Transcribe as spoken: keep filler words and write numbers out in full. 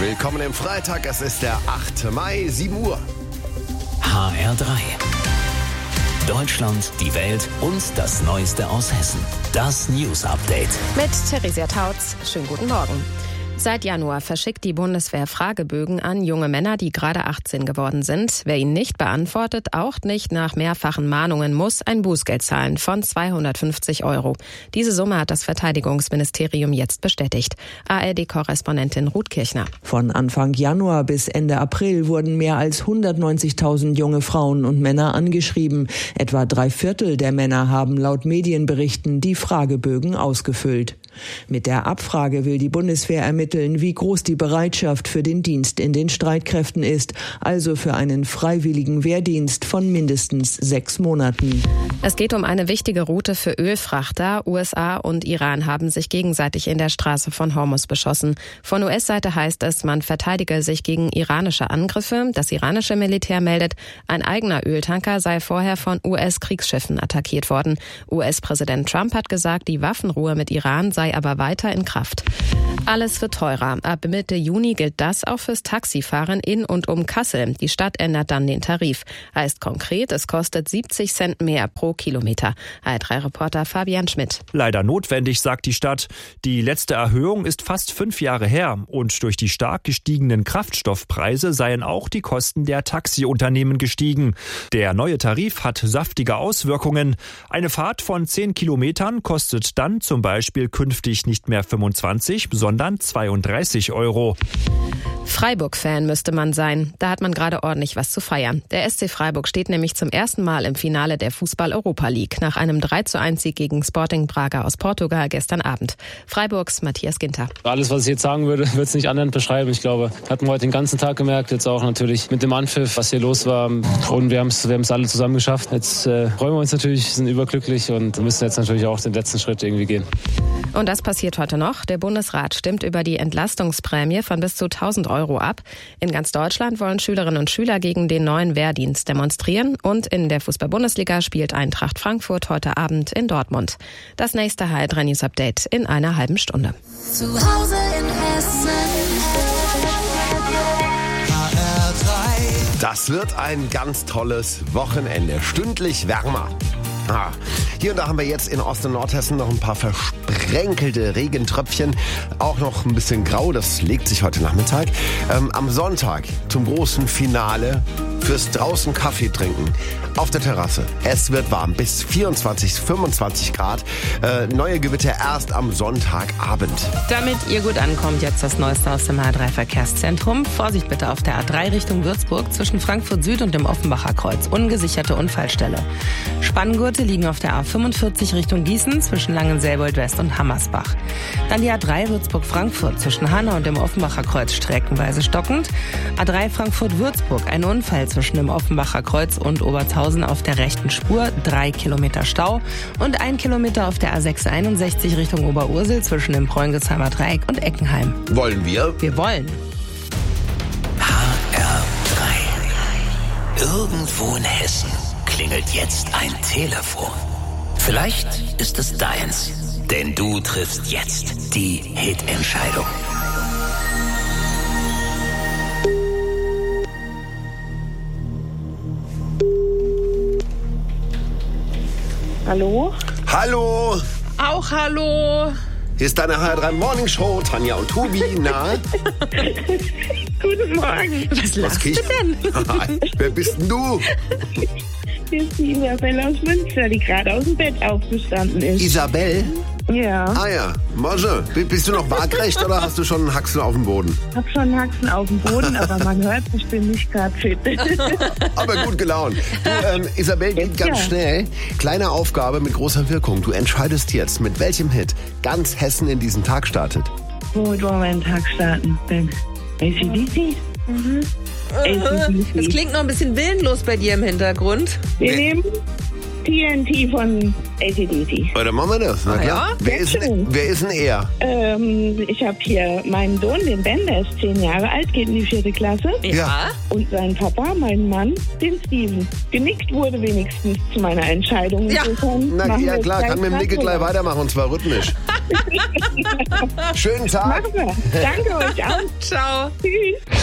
Willkommen im Freitag, es ist der achte Mai, sieben Uhr. H R drei. Deutschland, die Welt und das Neueste aus Hessen. Das News Update. Mit Theresia Tautz. Schönen guten Morgen. Seit Januar verschickt die Bundeswehr Fragebögen an junge Männer, die gerade achtzehn geworden sind. Wer ihn nicht beantwortet, auch nicht nach mehrfachen Mahnungen, muss ein Bußgeld zahlen von zweihundertfünfzig Euro. Diese Summe hat das Verteidigungsministerium jetzt bestätigt. A R D-Korrespondentin Ruth Kirchner. Von Anfang Januar bis Ende April wurden mehr als hundertneunzigtausend junge Frauen und Männer angeschrieben. Etwa drei Viertel der Männer haben laut Medienberichten die Fragebögen ausgefüllt. Mit der Abfrage will die Bundeswehr ermitteln, wie groß die Bereitschaft für den Dienst in den Streitkräften ist, also für einen freiwilligen Wehrdienst von mindestens sechs Monaten. Es geht um eine wichtige Route für Ölfrachter. U S A und Iran haben sich gegenseitig in der Straße von Hormuz beschossen. Von U S-Seite heißt es, man verteidige sich gegen iranische Angriffe. Das iranische Militär meldet, ein eigener Öltanker sei vorher von U S-Kriegsschiffen attackiert worden. U S-Präsident Trump hat gesagt, die Waffenruhe mit Iran sei aber weiter in Kraft. Alles wird teurer. Ab Mitte Juni gilt das auch fürs Taxifahren in und um Kassel. Die Stadt ändert dann den Tarif. Heißt konkret, es kostet siebzig Cent mehr pro Kilometer. H R drei Reporter Fabian Schmidt. Leider notwendig, sagt die Stadt. Die letzte Erhöhung ist fast fünf Jahre her. Und durch die stark gestiegenen Kraftstoffpreise seien auch die Kosten der Taxiunternehmen gestiegen. Der neue Tarif hat saftige Auswirkungen. Eine Fahrt von zehn Kilometern kostet dann zum Beispiel künftig nicht mehr fünfundzwanzig, sondern zweiunddreißig Euro. Freiburg-Fan müsste man sein. Da hat man gerade ordentlich was zu feiern. Der S C Freiburg steht nämlich zum ersten Mal im Finale der Fußball-Europa League nach einem drei zu eins Sieg gegen Sporting Braga aus Portugal gestern Abend. Freiburgs Matthias Ginter. Alles, was ich jetzt sagen würde, würde es nicht anderen beschreiben. Ich glaube, hatten wir heute den ganzen Tag gemerkt, jetzt auch natürlich mit dem Anpfiff, was hier los war. Und wir haben es wir haben es alle zusammen geschafft. Jetzt äh, freuen wir uns natürlich, sind überglücklich und müssen jetzt natürlich auch den letzten Schritt irgendwie gehen. Und das passiert heute noch. Der Bundesrat stimmt über die Entlastungsprämie von bis zu tausend Euro ab. In ganz Deutschland wollen Schülerinnen und Schüler gegen den neuen Wehrdienst demonstrieren. Und in der Fußball-Bundesliga spielt Eintracht Frankfurt heute Abend in Dortmund. Das nächste H R drei News Update in einer halben Stunde. Zu Hause in Hessen. H R drei. Das wird ein ganz tolles Wochenende. Stündlich wärmer. Ah, hier und da haben wir jetzt in Ost- und Nordhessen noch ein paar versprenkelte Regentröpfchen. Auch noch ein bisschen grau, das legt sich heute Nachmittag. Ähm, am Sonntag zum großen Finale fürs draußen Kaffee trinken. Auf der Terrasse. Es wird warm, bis vierundzwanzig, fünfundzwanzig Grad. Äh, neue Gewitter erst am Sonntagabend. Damit ihr gut ankommt, jetzt das Neueste aus dem H R drei Verkehrszentrum. Vorsicht bitte auf der A drei Richtung Würzburg zwischen Frankfurt Süd und dem Offenbacher Kreuz. Ungesicherte Unfallstelle. Spanngurte liegen auf der A fünfundvierzig Richtung Gießen zwischen Langenselbold West und Hammersbach. Dann die A drei Würzburg-Frankfurt zwischen Hanau und dem Offenbacher Kreuz streckenweise stockend. A drei Frankfurt-Würzburg, ein Unfall zwischen dem Offenbacher Kreuz und Obertshausen auf der rechten Spur, drei Kilometer Stau und ein Kilometer auf der A sechshunderteinundsechzig Richtung Oberursel zwischen dem Bräungesheimer Dreieck und Eckenheim. Wollen wir? Wir wollen. H R drei. Irgendwo in Hessen klingelt jetzt ein Telefon. Vielleicht ist es deins, denn du triffst jetzt die Hit-Entscheidung. Hallo? Hallo! Auch hallo! Hier ist deine H R drei Morning Show, Tanja und Tobi. Na? Guten Morgen. Was lachst du denn? Wer bist denn du? Hier ist die Isabel aus Münster, die gerade aus dem Bett aufgestanden ist. Isabel? Ja. Ah ja, Morge, bist du noch waagrecht oder hast du schon einen Haxen auf dem Boden? Ich hab schon einen Haxen auf dem Boden, aber man hört, ich bin nicht gerade fit. Aber gut gelaunt. Du, ähm, Isabel, geht ganz ja. schnell. Kleine Aufgabe mit großer Wirkung. Du entscheidest jetzt, mit welchem Hit ganz Hessen in diesen Tag startet. Womit wollen wir den Tag starten? Denn A C D C? Mhm. Es klingt noch ein bisschen willenlos bei dir im Hintergrund. Wir nehmen T N T von A C D C. Oder machen wir das? Na Ah, klar. ja? Wer, ist, wer ist denn er? Ähm, ich habe hier meinen Sohn, den Ben, der ist zehn Jahre alt, geht in die vierte Klasse. Ja. Und sein Papa, mein Mann, den Steven. Genickt wurde wenigstens zu meiner Entscheidung. Ja. Insofern Na machen ja wir klar, gleich kann mit dem Nicke weiter. gleich weitermachen und zwar rhythmisch. Schönen Tag. Machen wir. Danke euch auch. Ciao. Tschüss.